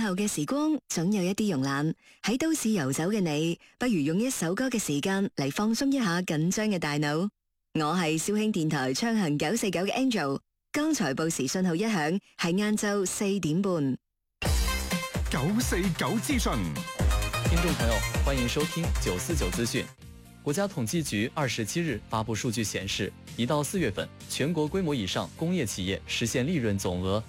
後嘅時光總有一啲慵懶，喺都市遊走嘅你，不如用一首歌嘅時間嚟放鬆一下緊張嘅大腦。我係肇慶電台暢行949嘅 Angel， 剛才報時信號一響，係晏晝4點半。 949資訊， 聽眾朋友，歡迎收聽949資訊。國家統計局27日發布數據顯示，1到4月份，全國規模以上工業企業實現利潤總額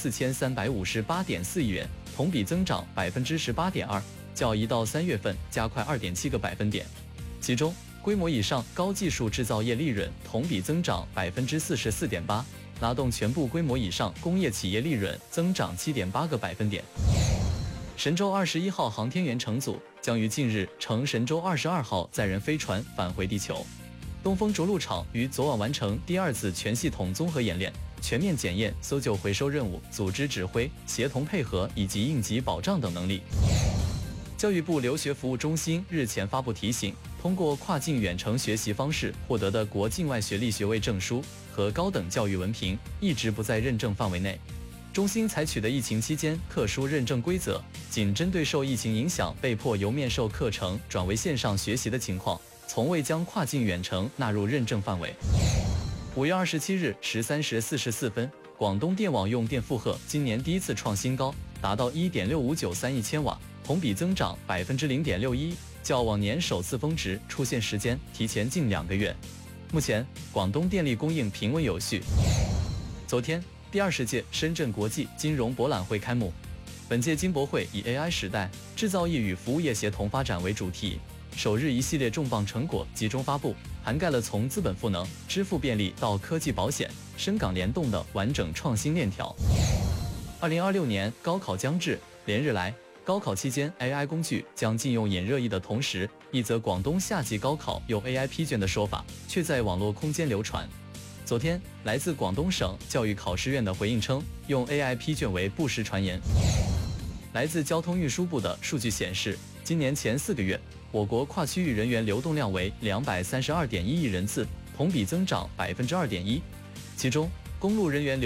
24358.4億元，同比增長18.2%，較1到3月份加快2.7個百分點。其中，規模以上高技術製造業利潤同比增長44.8%，拉動全部規模以上工業企業利潤增長7.8個百分點。神舟21號航天員乘組將於近日乘神舟22號載人飛船返回地球。東風着陸場於昨晚完成第2次全系統綜合演練，全面檢驗搜救回收任務組織指揮、協同配合以及應急保障等能力。教育部留學服務中心日前發布提醒，通過跨境遠程學習方式獲得的國境外學歷學位證書和高等教育文憑一直不在認證範圍內。中心採取的疫情期間特殊認證規則，僅針對受疫情影響被迫由面授課程轉為線上學習的情況，從未將跨境遠程納入認證範圍。5月27日13時44分，廣東電網用電負荷今年第一次創新高，達到 1.6593億千瓦，同比增長 0.61%， 較往年首次峰值出現時間提前近2個月。目前，廣東電力供應平穩有序。昨天，第20屆深圳國際金融博覽會開幕。本屆金博會以 AI 時代製造業與服務業協同發展為主題，首日一系列重磅成果集中發布，涵蓋了從資本賦能、支付便利到科技保險、深港聯動的完整創新鏈條。2026年高考將至，連日來，高考期間 AI 工具將禁用引熱議的同時，一則廣東夏季高考用 AI 批卷的說法卻在網絡空間流傳。昨天，來自廣東省教育考試院的回應稱，用 AI 批卷為不實傳言。來自交通運輸部的數據顯示，今年前4個月，我國跨區域人員流動量為232.1億人次，同比增長2.1%，其中公路人員流